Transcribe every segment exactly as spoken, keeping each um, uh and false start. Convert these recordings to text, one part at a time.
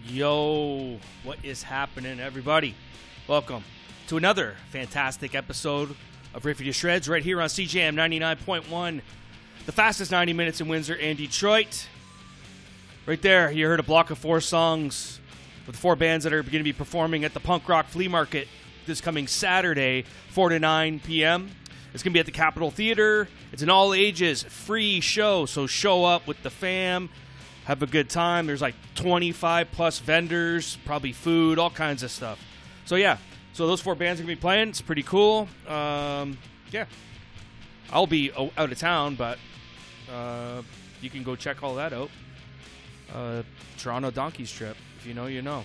Yo, what is happening, everybody? Welcome to another fantastic episode of Riffy to Shreds right here on C J M ninety-nine point one, the fastest ninety minutes in Windsor and Detroit. Right there, you heard a block of four songs with four bands that are going to be performing at the Punk Rock Flea Market this coming Saturday, four to nine p.m. It's going to be at the Capitol Theater. It's an all-ages free show, so show up with the fam. Have a good time. There's like twenty-five plus vendors, probably food, all kinds of stuff. So yeah, so those four bands are going to be playing. It's pretty cool. Um, yeah. I'll be out of town, but uh, you can go check all that out. Uh, Toronto Donkeys trip. If you know, you know.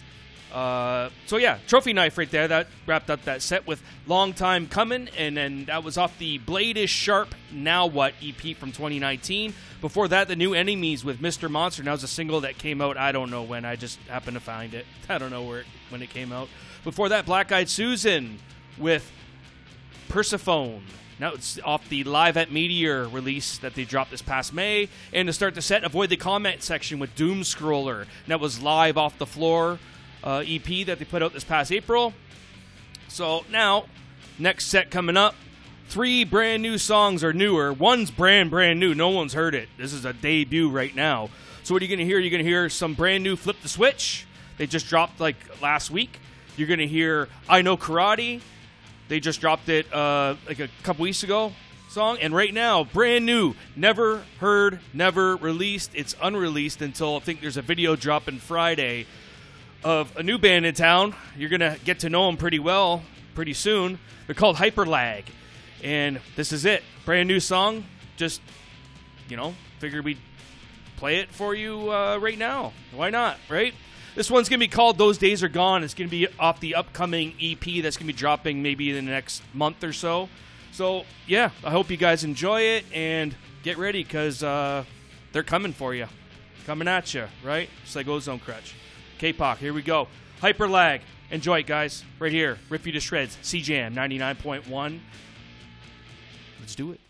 Uh, so yeah, Trophy Knife right there. That wrapped up that set with Long Time Coming, and then that was off the Blade is Sharp, Now What E P from twenty nineteen. Before that, The New Enemies with Mister Monster. Now, it was a single that came out, I don't know when. I just happened to find it. I don't know where it, when it came out. Before that, Black Eyed Susan with Persephone. Now, it's off the Live at Meteor release that they dropped this past May. And to start the set, Avoid the Comment Section with Doom Scroller. And that was Live Off the Floor uh, E P that they put out this past April. So now, next set coming up. Three brand new songs are newer. One's brand, brand new. No one's heard it. This is a debut right now. So what are you going to hear? You're going to hear some brand new Flip the Switch. They just dropped like last week. You're going to hear I Know Karate. They just dropped it uh, like a couple weeks ago song. And right now, brand new. Never heard, never released. It's unreleased until I think there's a video dropping Friday of a new band in town. You're going to get to know them pretty well pretty soon. They're called Hyperlag. And this is it. Brand new song. Just, you know, figured we'd play it for you uh, right now. Why not, right? This one's going to be called Those Days Are Gone. It's going to be off the upcoming E P that's going to be dropping maybe in the next month or so. So, yeah, I hope you guys enjoy it and get ready because uh, they're coming for you. Coming at you, right? Just like Ozone Crutch. K-Pop, here we go. Hyperlag. Enjoy it, guys. Right here. Rip You to Shreds. C J M ninety-nine point one. Let's do it.